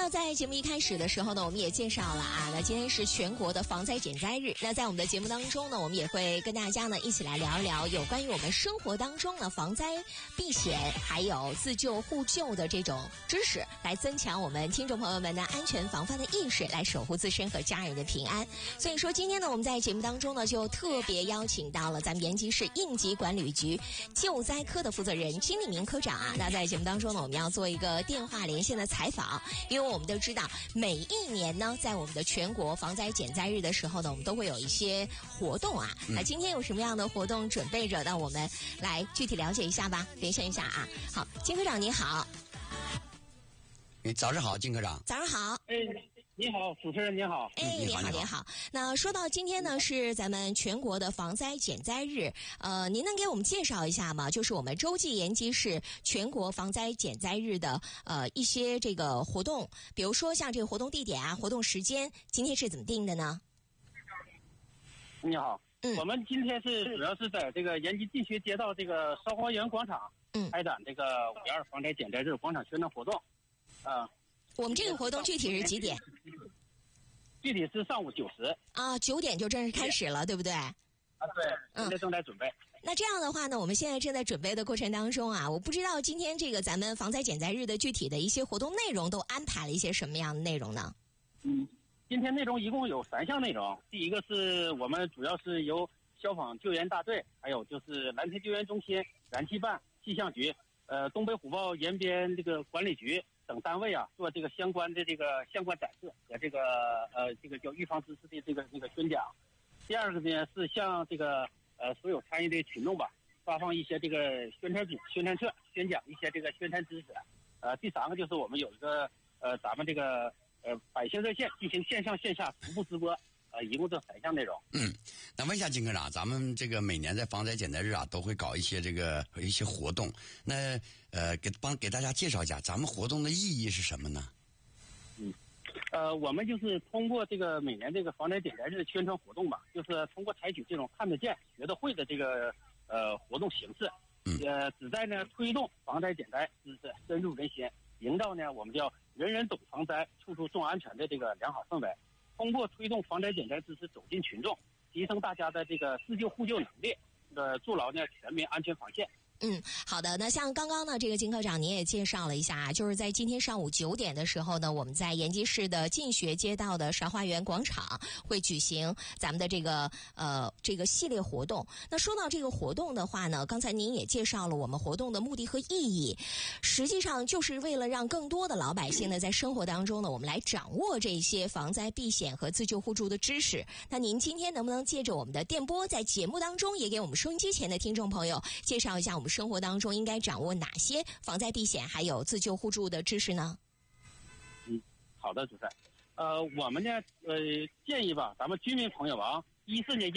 那在节目一开始的时候呢，我们也介绍了啊，那今天是全国的防灾减灾日。那在我们的节目当中呢，我们也会跟大家呢一起来聊一聊有关于我们生活当中呢防灾避险还有自救互救的这种知识，来增强我们听众朋友们的安全防范的意识，来守护自身和家人的平安。所以说今天呢，我们在节目当中呢就特别邀请到了咱们延吉市应急管理局救灾科的负责人金立明科长啊。那在节目当中呢，我们要做一个电话连线的采访，因为我们都知道每一年呢，在我们的全国防灾减灾日的时候呢，我们都会有一些活动啊。那今天有什么样的活动准备着，让我们来具体了解一下吧，连线一下啊。好，金科长你好。 早上好，金科长。 早上好。 你好，主持人你好。 你好，你好。那说到今天呢，是咱们全国的防灾减灾日，您能给我们介绍一下吗？就是我们洲际延吉市全国防灾减灾日的一些这个活动，比如说像这个活动地点啊、活动时间，今天是怎么定的呢？ 你好，我们今天主要是在这个延吉进学街道这个烧花园广场，开展这个5.2防灾减灾日广场宣传活动， 我们这个活动具体是几点？ 具体是上午9时啊，9点就正式开始了，对不对？ 啊，对，现在正在准备。 那这样的话呢，我们现在正在准备的过程当中啊，我不知道今天这个咱们防灾减灾日的具体的一些活动内容都安排了一些什么样的内容呢？ 今天内容一共有3项内容。第一个是我们主要是由消防救援大队，还有就是蓝天救援中心、燃气办、气象局、东北虎豹延边这个管理局等单位啊，做这个相关展示和这个叫预防知识的这个宣讲。第二个呢是向这个所有参与的群众吧，发放一些这个宣传纸、宣传册，宣讲一些这个宣传知识。第3个就是我们有一个咱们这个百姓热线进行线上线下同步直播。一共这3项内容。 那问一下金科长，咱们这个每年在防灾减灾日啊，都会搞一些活动。那给大家介绍一下，咱们活动的意义是什么呢？ 我们就是通过这个每年这个防灾减灾日的宣传活动吧，就是通过采取这种看得见、学得会的这个活动形式，旨在呢推动防灾减灾知识深入人心，营造呢我们叫人人懂防灾、处处重安全的这个良好氛围。通过推动防灾减灾知识走进群众，提升大家的这个自救互救能力，筑牢呢全民安全防线。 好的。那像刚刚呢，这个金科长您也介绍了一下啊，就是在今天上午9点的时候呢，我们在延吉市的进学街道的韶花园广场会举行咱们的这个系列活动。那说到这个活动的话呢，刚才您也介绍了我们活动的目的和意义，实际上就是为了让更多的老百姓呢，在生活当中呢，我们来掌握这些防灾避险和自救互助的知识。那您今天能不能借着我们的电波，在节目当中也给我们收音机前的听众朋友介绍一下我们生活当中应该掌握哪些防灾避险还有自救互助的知识呢？ 好的，主持人。我们呢建议吧，咱们居民朋友啊，14年